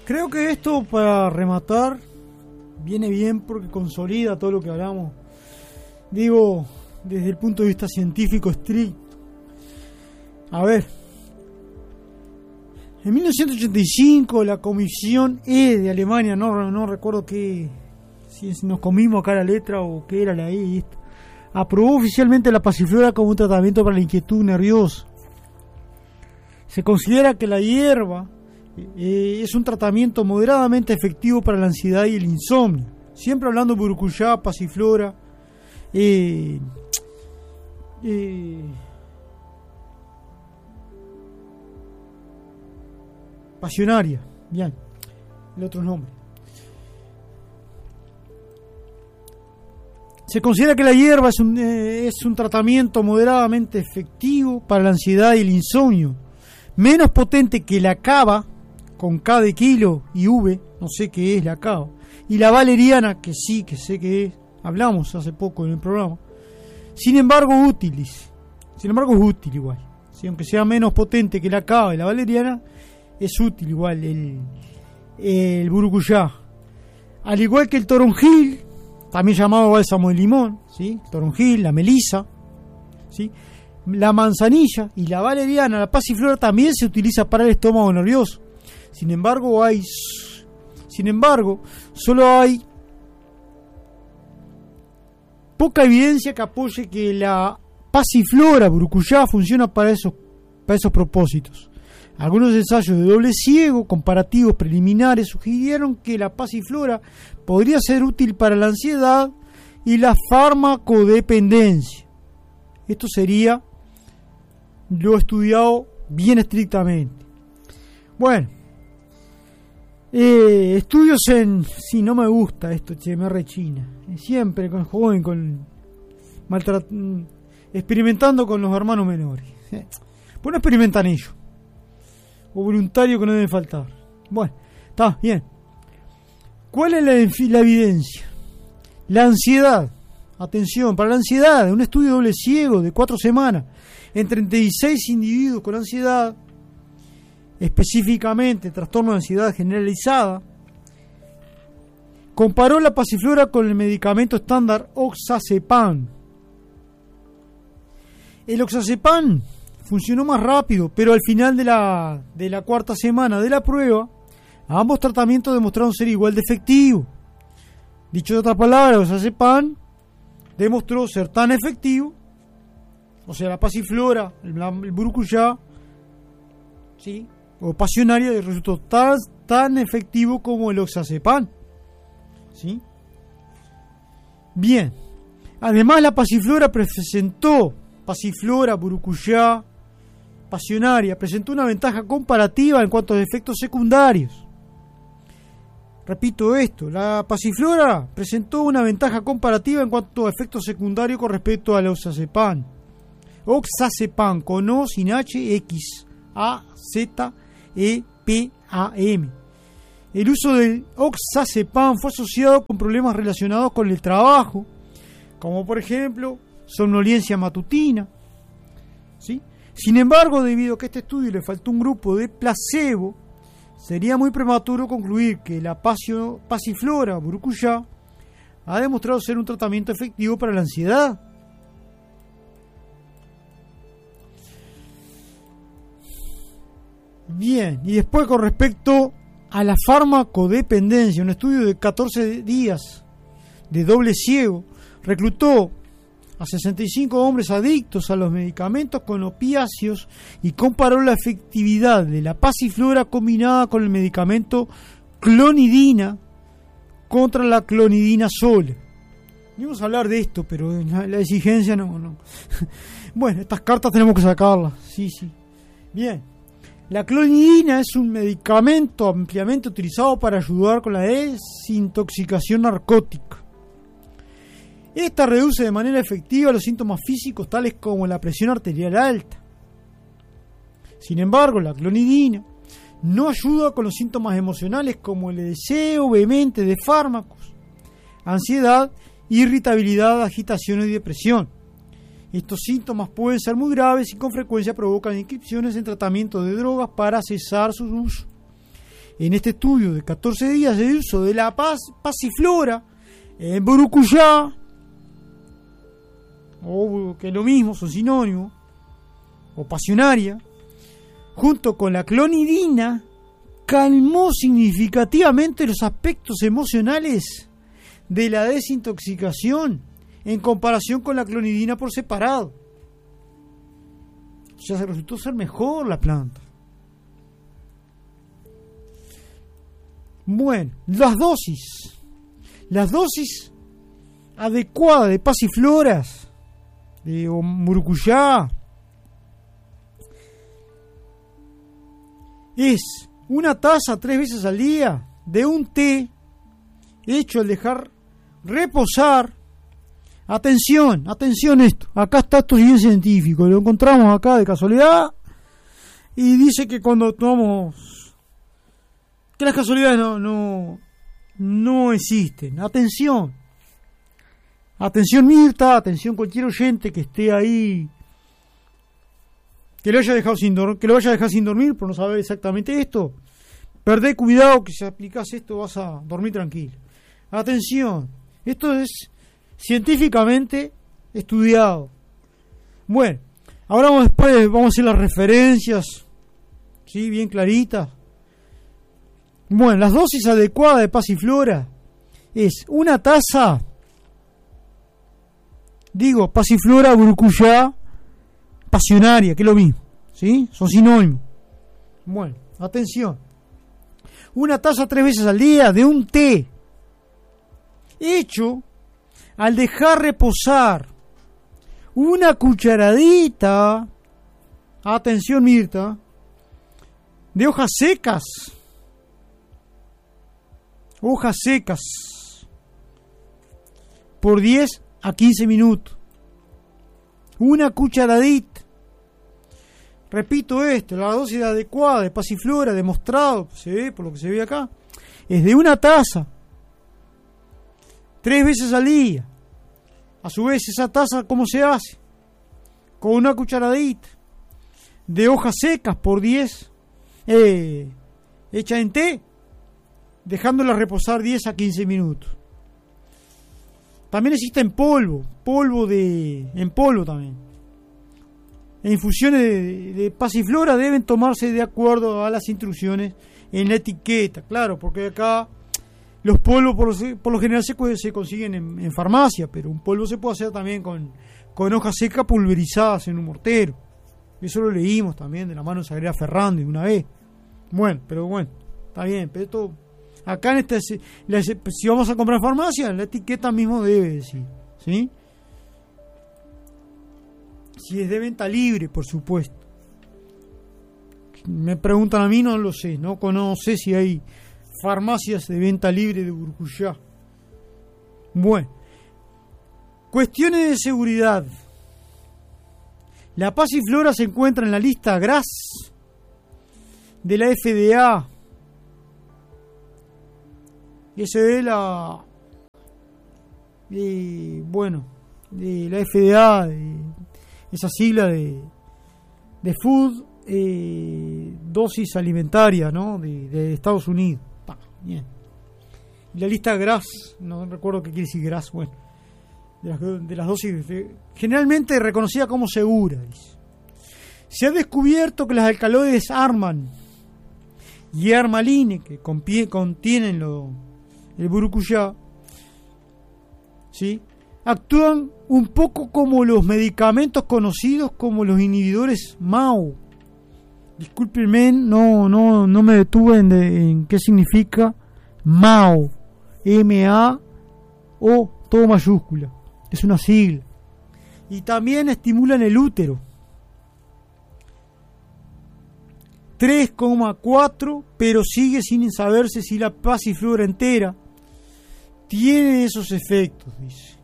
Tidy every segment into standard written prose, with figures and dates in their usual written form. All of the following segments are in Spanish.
Creo que esto, para rematar, viene bien porque consolida todo lo que hablamos. Digo, desde el punto de vista científico estricto. A ver, en 1985 la Comisión E de Alemania, no recuerdo qué, si nos comimos acá la letra o qué era la E, aprobó oficialmente la pasiflora como un tratamiento para la inquietud nerviosa. Se considera que la hierba es un tratamiento moderadamente efectivo para la ansiedad y el insomnio. Siempre hablando de burucuyá, pasiflora, pasionaria, bien, el otro nombre. Se considera que la hierba es un tratamiento moderadamente efectivo para la ansiedad y el insomnio, menos potente que la cava, con K de kilo y V, no sé qué es la cava, y la valeriana, que sí, que sé qué es, hablamos hace poco en el programa. Sin embargo, es útil igual, ¿sí? Aunque sea menos potente que la cava y la valeriana, es útil igual el burucuyá. Al igual que el toronjil, también llamado bálsamo de limón, ¿sí? Toronjil, la melisa, ¿sí? La manzanilla y la valeriana, la pasiflora, también se utiliza para el estómago nervioso. Sin embargo, solo hay poca evidencia que apoye que la pasiflora burucuyá funciona para esos propósitos. Algunos ensayos de doble ciego comparativos preliminares sugirieron que la pasiflora podría ser útil para la ansiedad y la farmacodependencia. Esto sería lo estudiado bien estrictamente. Bueno, estudios en... Sí, no me gusta esto, me rechina. Siempre con joven, experimentando con los hermanos menores. Pues no experimentan ellos. O voluntarios que no deben faltar. Bueno, está bien. ¿Cuál es la evidencia? La ansiedad. Atención, para la ansiedad, un estudio doble ciego de 4 semanas en 36 individuos con ansiedad, específicamente trastorno de ansiedad generalizada, comparó la pasiflora con el medicamento estándar oxazepam. El oxazepam funcionó más rápido, pero al final de la 4ª semana de la prueba, ambos tratamientos demostraron ser igual de efectivos. Dicho de otra palabra, el oxazepam demostró ser tan efectivo, o sea, la pasiflora, el burucuyá, ¿sí?, o pasionaria, resultó tan efectivo como el oxazepam, ¿sí? Bien, además la pasiflora burucuyá, pasionaria, presentó una ventaja comparativa en cuanto a efectos secundarios. Repito esto, la pasiflora presentó una ventaja comparativa en cuanto a efectos secundarios con respecto al oxazepam. Oxazepam, con O sin H, X, A, Z, E, P, A, M. El uso del oxazepam fue asociado con problemas relacionados con el trabajo, como por ejemplo somnolencia matutina, ¿sí? Sin embargo, debido a que a este estudio le faltó un grupo de placebo, sería muy prematuro concluir que la pasiflora burucuyá ha demostrado ser un tratamiento efectivo para la ansiedad. Bien, y después con respecto a la farmacodependencia, un estudio de 14 días de doble ciego reclutó a 65 hombres adictos a los medicamentos con opiáceos y comparó la efectividad de la pasiflora combinada con el medicamento clonidina contra la clonidina sola. Vamos a hablar de esto, pero la exigencia no. Bueno, estas cartas tenemos que sacarlas. Sí. Bien. La clonidina es un medicamento ampliamente utilizado para ayudar con la desintoxicación narcótica. Esta reduce de manera efectiva los síntomas físicos tales como la presión arterial alta. Sin embargo, la clonidina no ayuda con los síntomas emocionales como el deseo vehemente de fármacos, ansiedad, irritabilidad, agitación y depresión. Estos síntomas pueden ser muy graves y con frecuencia provocan inscripciones en tratamiento de drogas para cesar su uso. en este estudio de 14 días de uso de la pasiflora en Burucuyá, o que es lo mismo, son sinónimos, o pasionaria, junto con la clonidina, calmó significativamente los aspectos emocionales de la desintoxicación en comparación con la clonidina por separado. O sea, se resultó ser mejor la planta. Bueno, las dosis adecuadas de pasifloras de Murucuyá es una taza 3 veces al día de un té hecho al dejar reposar. Atención esto. Acá está esto bien científico. Lo encontramos acá de casualidad. Y dice que cuando tomamos... que las casualidades no existen. Atención Mirta, atención cualquier oyente que esté ahí, que lo haya dejado que lo vaya a dejar sin dormir por no saber exactamente esto. Perdé cuidado, que si aplicas esto vas a dormir tranquilo. Atención, esto es científicamente estudiado. Bueno, ahora vamos a hacer las referencias, ¿sí? Bien claritas. Bueno, las dosis adecuadas de pasiflora es una taza, pasiflora Burucuyá pasionaria, que es lo mismo, ¿sí? Son sinónimos. Bueno, atención. Una taza 3 veces al día de un té hecho al dejar reposar una cucharadita, atención Mirta, de hojas secas por 10 a 15 minutos. Una cucharadita. Repito esto, la dosis adecuada de pasiflora, demostrado, se ve por lo que se ve acá, es de una taza 3 veces al día. A su vez, esa taza, ¿cómo se hace? Con una cucharadita de hojas secas por 10, hecha en té, dejándola reposar 10 a 15 minutos. También existe en polvo también. En infusiones de pasiflora deben tomarse de acuerdo a las instrucciones en la etiqueta, claro, porque acá los polvos por lo general se consiguen en farmacia, pero un polvo se puede hacer también con hojas secas pulverizadas en un mortero. Eso lo leímos también de la mano de Sagrera Ferrandi una vez. Bueno, está bien, pero esto acá en si vamos a comprar en farmacia, la etiqueta mismo debe decir, ¿sí? Si es de venta libre, por supuesto. Me preguntan a mí, no lo sé, no sé si hay farmacias de venta libre de Burucuyá. Bueno, cuestiones de seguridad. La pasiflora se encuentra en la lista GRAS de la FDA. Ese de la de la FDA, esa sigla de Food Dosis Alimentaria, ¿no? de Estados Unidos. Bien. La lista GRAS, no recuerdo qué quiere decir GRAS, bueno, de las dosis generalmente reconocida como segura, dice. Se ha descubierto que los alcaloides Arman y Armaline, que contienen el Burucuyá, ¿sí?, actúan un poco como los medicamentos conocidos como los inhibidores MAO. Discúlpenme, no me detuve en qué significa MAO. M-A-O, todo mayúscula. Es una sigla. Y también estimulan el útero. 3,4, pero sigue sin saberse si la pasiflora entera tiene esos efectos, dice.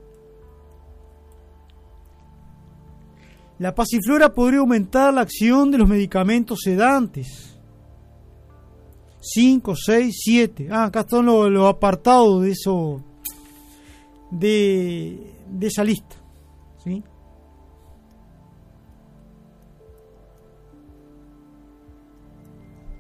La pasiflora podría aumentar la acción de los medicamentos sedantes. 5, 6, 7. Acá están los apartados de eso, de esa lista, ¿sí?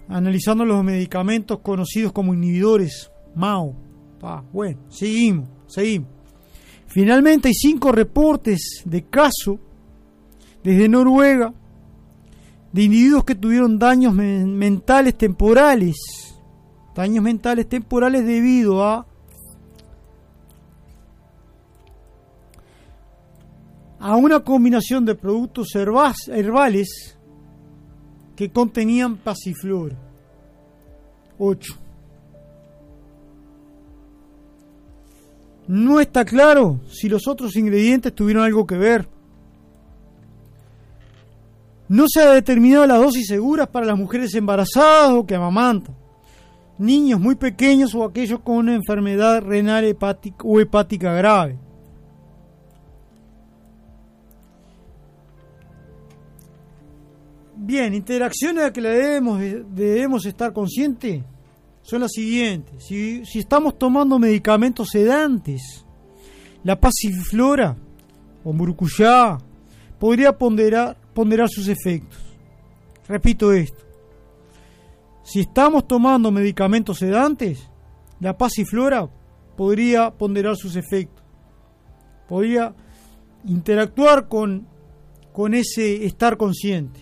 analizando los medicamentos conocidos como inhibidores MAO. Bueno, seguimos. Finalmente hay 5 reportes de caso desde Noruega de individuos que tuvieron daños mentales temporales debido a una combinación de productos herbales que contenían pasiflora. 8. No está claro si los otros ingredientes tuvieron algo que ver. No se ha determinado las dosis seguras para las mujeres embarazadas o que amamantan, niños muy pequeños o aquellos con una enfermedad renal hepática grave. Bien, interacciones a que debemos estar conscientes son las siguientes. Si estamos tomando medicamentos sedantes, la pasiflora o murucuyá podría ponderar sus efectos. Repito esto. Si estamos tomando medicamentos sedantes, la pasiflora podría ponderar sus efectos. Podría interactuar con ese estar consciente.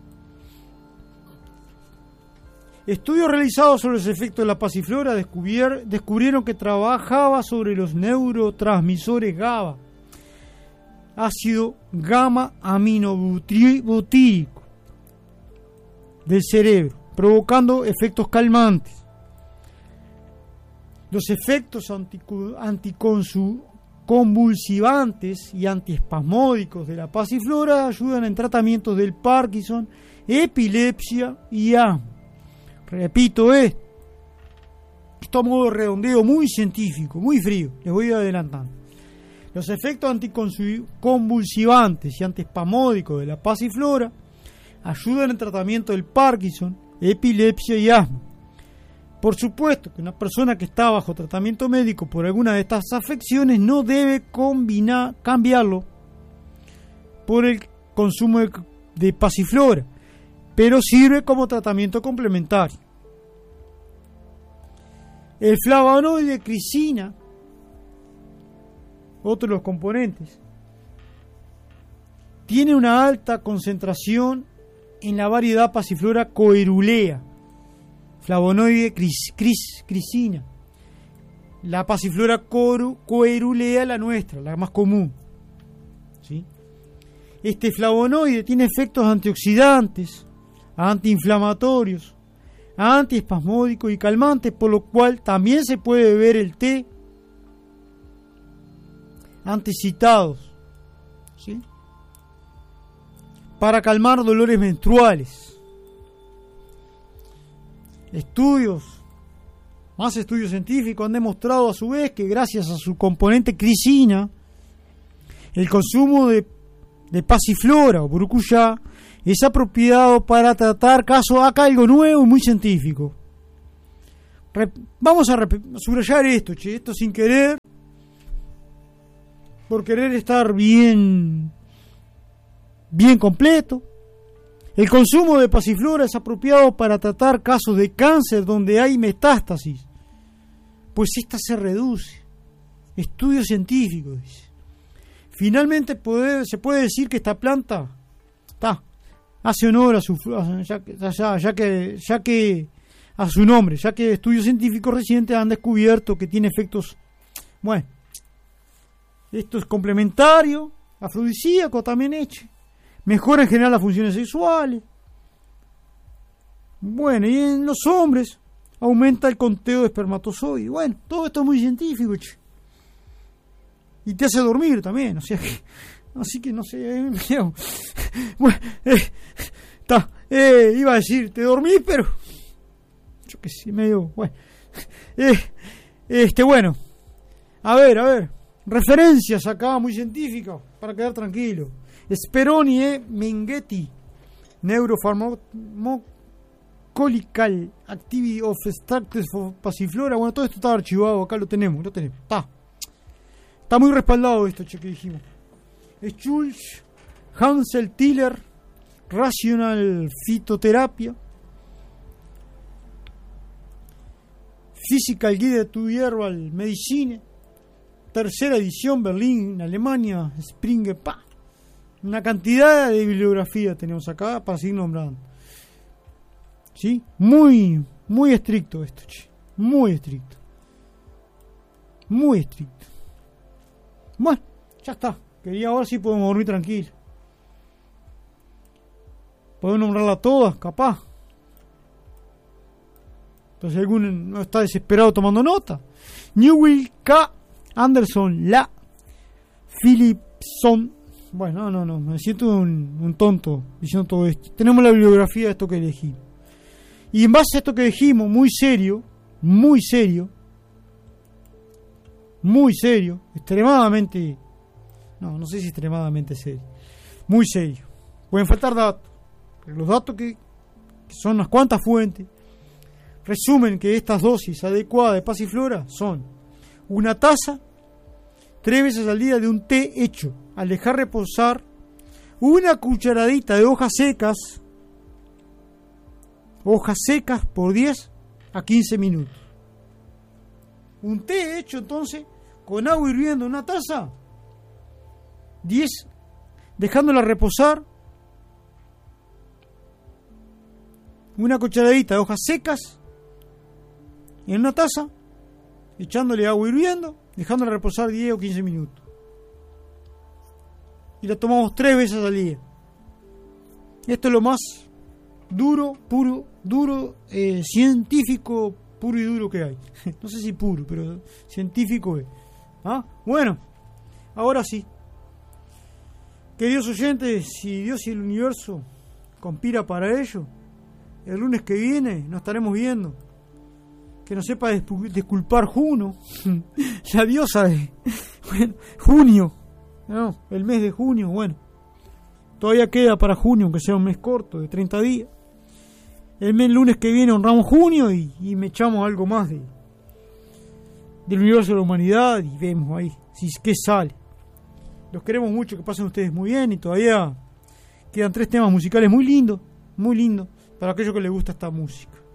Estudios realizados sobre los efectos de la pasiflora descubrieron que trabajaba sobre los neurotransmisores GABA, ácido gamma aminobutírico del cerebro, provocando efectos calmantes. Los efectos anticonvulsivantes y antiespasmódicos de la pasiflora ayudan en tratamientos del Parkinson, epilepsia y asma. Repito esto a modo de redondeo muy científico, muy frío, les voy adelantando. Los efectos anticonvulsivantes y antiespasmódicos de la pasiflora ayudan en el tratamiento del Parkinson, epilepsia y asma. Por supuesto que una persona que está bajo tratamiento médico por alguna de estas afecciones no debe cambiarlo por el consumo de pasiflora, pero sirve como tratamiento complementario. El flavonoide crisina, otro de los componentes, tiene una alta concentración en la variedad pasiflora coerulea. Flavonoide crisina. La pasiflora coerulea, la nuestra, la más común. ¿Sí? Este flavonoide tiene efectos antioxidantes, antiinflamatorios, antiespasmódicos y calmantes, por lo cual también se puede beber el té antes citados, ¿sí?, para calmar dolores menstruales. Más estudios científicos han demostrado a su vez que gracias a su componente crisina, el consumo de pasiflora o murucuyá es apropiado para tratar casos, acá algo nuevo y muy científico. Vamos a subrayar esto, esto sin querer, por querer estar bien completo. El consumo de pasiflora es apropiado para tratar casos de cáncer donde hay metástasis, pues esta se reduce. Estudios científicos, dice. Finalmente se puede decir que esta planta hace honor a su a su nombre, ya que estudios científicos recientes han descubierto que tiene efectos, bueno, esto es complementario, afrodisíaco también hecho, mejora en general las funciones sexuales. Bueno, y en los hombres aumenta el conteo de espermatozoides. Bueno, todo esto es muy científico, y te hace dormir también, o sea que, así que no sé, bueno, iba a decir, te dormís, pero yo que sé, medio, bueno, bueno, a ver, referencias acá muy científicas para quedar tranquilo. Speroni e Menghetti, Neuropharmacological Activity of Extracts of Pasiflora. Bueno, todo esto está archivado, acá lo tenemos. Está muy respaldado esto, que dijimos. Schulz, Hansel Tiller, Rational Fitoterapia, Physical Guide to Herbal Medicine, tercera edición, Berlín, Alemania, Springer, una cantidad de bibliografía tenemos acá para seguir nombrando. ¿Sí? Muy estricto esto, che. Muy estricto. Muy estricto. Bueno, ya está. Quería ver si podemos dormir tranquilo. Podemos nombrarla todas, capaz. Entonces alguno no está desesperado tomando nota. Newell K. Anderson, La Philipson. Bueno, no, me siento un tonto diciendo todo esto. Tenemos la bibliografía de esto que elegí. Y en base a esto que dijimos, muy serio, extremadamente, no sé si extremadamente serio, muy serio. Pueden faltar datos, pero los datos que son unas cuantas fuentes resumen que estas dosis adecuadas de pasiflora son una taza 3 veces al día de un té hecho al dejar reposar una cucharadita de hojas secas por 10 a 15 minutos. Un té hecho entonces con agua hirviendo en una taza, 10, dejándola reposar, una cucharadita de hojas secas en una taza, echándole agua hirviendo, dejándola reposar 10 o 15 minutos. Y la tomamos 3 veces al día. Esto es lo más científico puro y duro que hay. No sé si puro, pero científico es. Bueno, ahora sí. Queridos oyentes, si Dios y el universo conspira para ello, el lunes que viene nos estaremos viendo. Que nos sepa disculpar Juno, la diosa de junio, el mes de junio. Bueno, todavía queda para junio, aunque sea un mes corto, de 30 días. El lunes que viene honramos junio y me echamos algo más del universo de la humanidad y vemos ahí qué sale. Los queremos mucho, que pasen ustedes muy bien y todavía quedan 3 temas musicales muy lindos para aquellos que les gusta esta música.